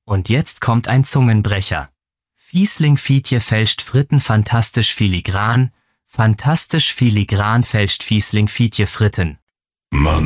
Und jetzt kommt ein Zungenbrecher. Fiesling Fietje fälscht Fritten fantastisch filigran fälscht Fiesling Fietje Fritten. Mann.